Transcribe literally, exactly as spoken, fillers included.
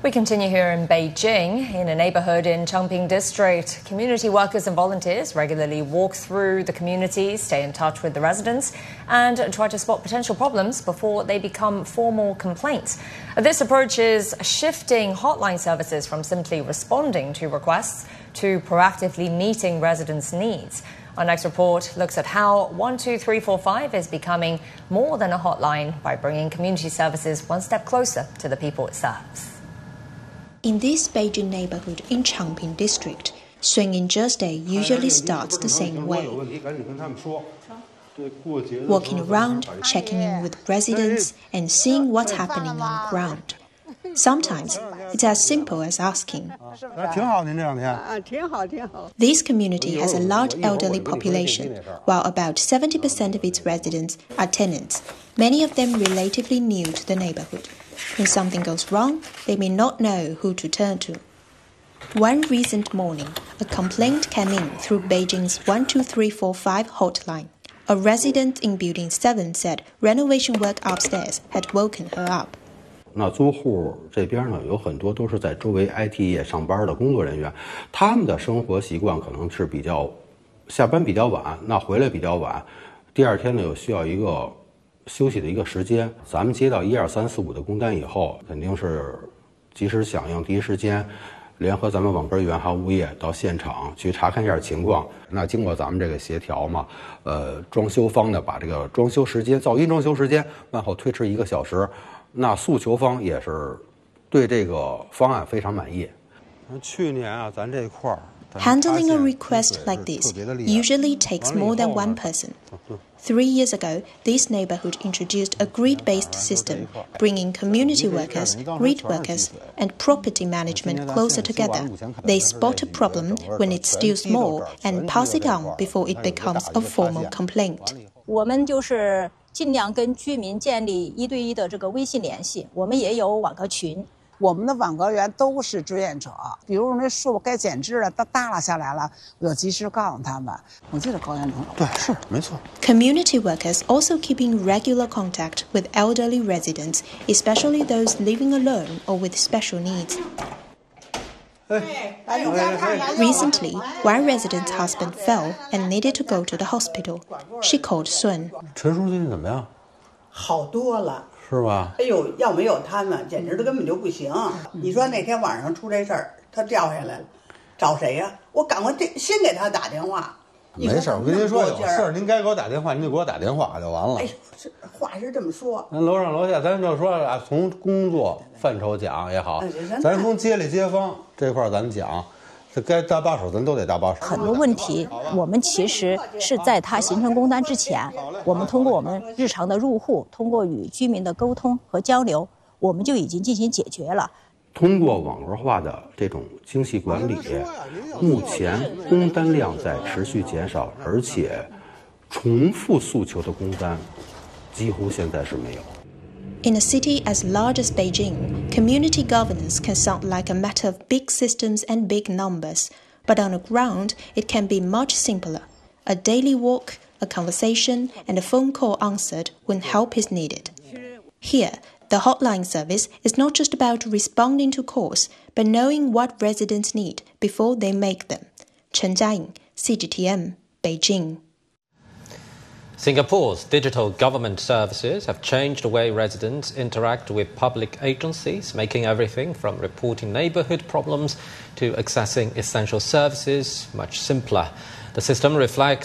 We continue here in Beijing. In a neighborhood in Changping District, community workers and volunteers regularly walk through the community, stay in touch with the residents, and try to spot potential problems before they become formal complaints. This approach is shifting hotline services from simply responding to requests to proactively meeting residents' needs. Our next report looks at how one two three four five is becoming more than a hotline by bringing community services one step closer to the people it serves. In this Beijing neighborhood in Changping District, Swinging Thursday usually starts the same way. Walking around, checking in with residents, and seeing what's happening on the ground. Sometimes it's as simple as asking. This community has a large elderly population, while about seventy percent of its residents are tenants, many of them relatively new to the neighborhood. When something goes wrong, they may not know who to turn to. One recent morning, a complaint came in through Beijing's one two three four five hotline. A resident in Building seven said renovation work upstairs had woken her up. 那租户这边呢，有很多都是在周围 I T 业上班的工作人员，他们的生活习惯可能是比较下班比较晚，那回来比较晚，第二天呢有需要一个休息的一个时间。咱们接到一二三四五的工单以后，肯定是及时响应，第一时间联合咱们网根员还有物业到现场去查看一下情况。那经过咱们这个协调嘛，呃，装修方呢把这个装修时间、噪音装修时间往后推迟一个小时。那诉求方也是对这个方案非常满意。去年啊，咱这块儿 Handling a request like this usually takes more than one person. Three years ago, this neighborhood introduced a grid-based system, bringing community workers, grid workers, and property management closer together. They spot a problem when it's still small and pass it on before it becomes a formal complaint. 我们就是尽量跟居民建立一对一的这个微信联系，我们也有网格群。 我们的网格员都是志愿者，比如那树该剪枝了，它耷拉下来了，我就及时告诉他们。我记得高原能对，是没错。 Community workers also keep in regular contact with elderly residents, especially those living alone or with special needs. Recently, one resident's husband fell and needed to go to the hospital. She called Sun. 陈叔最近怎么样？ 好多了。 是吧？ 哎呦，要没有他们，简直都根本就不行。你说那天晚上出这事儿，他掉下来了，找谁呀？我赶快先给他打电话。 没事，我跟您说，有事儿您该给我打电话，您就给我打电话就完了。 哎，这话是这么说。 咱楼上楼下，咱就说啊，从工作范畴讲也好，咱从街里街坊这块咱讲。这该搭把手，咱都得搭把手。 很多问题，我们其实是在它形成工单之前，我们通过我们日常的入户，通过与居民的沟通和交流，我们就已经进行解决了。 通过网络化的这种精细管理，目前工单量在持续减少，而且重复诉求的工单几乎现在是没有。 In a city as large as Beijing, community governance can sound like a matter of big systems and big numbers, but on the ground, it can be much simpler. A daily walk, a conversation, and a phone call answered when help is needed. Here, the hotline service is not just about responding to calls, but knowing what residents need before they make them. Chen Jiaying, C G T M, Beijing. Singapore's digital government services have changed the way residents interact with public agencies, making everything from reporting neighbourhood problems to accessing essential services much simpler. The system reflects